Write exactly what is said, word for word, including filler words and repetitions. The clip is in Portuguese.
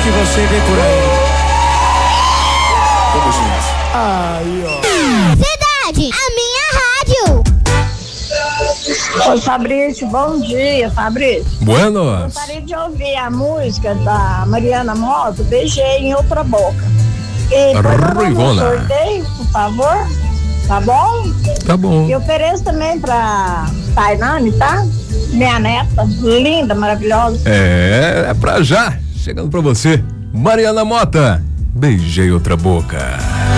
que você vê por aí. Tamo junto. Aí, ó. Cidade, a minha rádio. Oi, Fabrício, bom dia, Fabrício. Buenos. Gostaria de ouvir a música da Mariana Mota, Beijei em Outra Boca. E Ruivona. sorteio, por favor, tá bom? Tá bom. E ofereço também pra Tainane, tá? Minha neta, linda, maravilhosa. É, é pra já. Chegando pra você, Mariana Mota, Beijei Outra Boca.